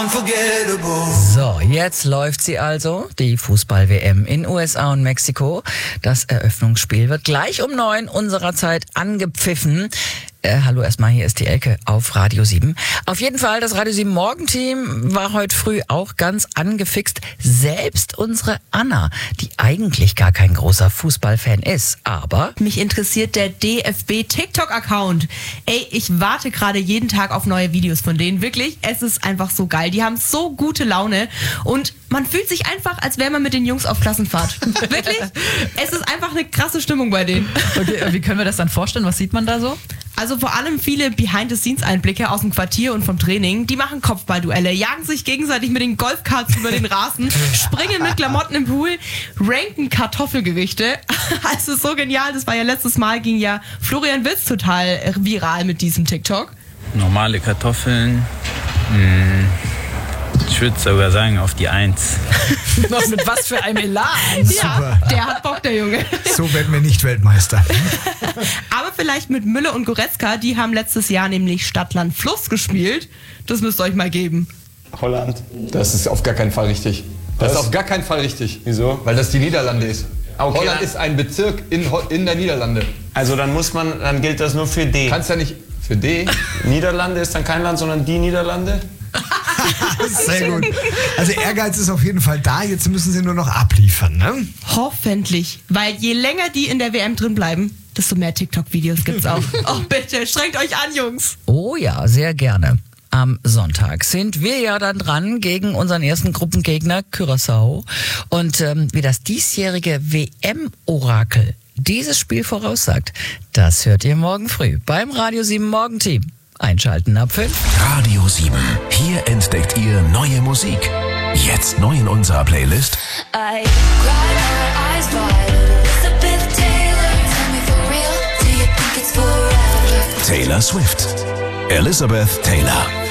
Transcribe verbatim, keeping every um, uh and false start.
So, jetzt läuft sie also, die Fußball-W M in U S A und Mexiko. Das Eröffnungsspiel wird gleich um neun unserer Zeit angepfiffen. Äh, hallo erstmal, hier ist die Elke auf Radio sieben. Auf jeden Fall, das Radio sieben Morgenteam war heute früh auch ganz angefixt. Selbst unsere Anna, die eigentlich gar kein großer Fußballfan ist, aber... Mich interessiert der D F B-TikTok-Account. Ey, ich warte gerade jeden Tag auf neue Videos von denen. Wirklich, es ist einfach so geil. Die haben so gute Laune und man fühlt sich einfach, als wäre man mit den Jungs auf Klassenfahrt. Wirklich, es ist einfach eine krasse Stimmung bei denen. Okay, wie können wir das dann vorstellen? Was sieht man da so? Also vor allem viele Behind-the-Scenes-Einblicke aus dem Quartier und vom Training. Die machen Kopfballduelle, jagen sich gegenseitig mit den Golfkarts über den Rasen, springen mit Klamotten im Pool, ranken Kartoffelgerichte. Also so genial, das war ja letztes Mal, ging ja Florian Witz total viral mit diesem TikTok. Normale Kartoffeln, mh, ich würde sogar sagen auf die Eins. Mit was für einem Elan. Ja, Super. der hat Bock, der Junge. So werden wir nicht Weltmeister. Aber vielleicht mit Müller und Goretzka, die haben letztes Jahr nämlich Stadt, Land, Fluss gespielt. Das müsst ihr euch mal geben. Holland. Das ist auf gar keinen Fall richtig. Das Was? ist auf gar keinen Fall richtig. Wieso? Weil das die Niederlande ist. Okay, Holland dann- ist ein Bezirk in, Ho- in der Niederlande. Also dann muss man, dann gilt das nur für D. Kannst ja nicht für D. Niederlande ist dann kein Land, sondern die Niederlande? Sehr gut. Also Ehrgeiz ist auf jeden Fall da. Jetzt müssen sie nur noch abliefern, ne? Hoffentlich. Weil je länger die in der W M drin bleiben, desto mehr TikTok-Videos gibt's auch. Oh bitte, strengt euch an, Jungs. Oh ja, sehr gerne. Am Sonntag sind wir ja dann dran gegen unseren ersten Gruppengegner Curaçao. Und ähm, wie das diesjährige W M-Orakel dieses Spiel voraussagt, das hört ihr morgen früh beim Radio sieben Morgenteam. Einschalten ab fünf. Radio sieben. Hier entdeckt ihr neue Musik. Jetzt neu in unserer Playlist. I cry my eyes wide. Elizabeth Taylor, tell me for real, do you think it's forever? Taylor Swift. Elizabeth Taylor.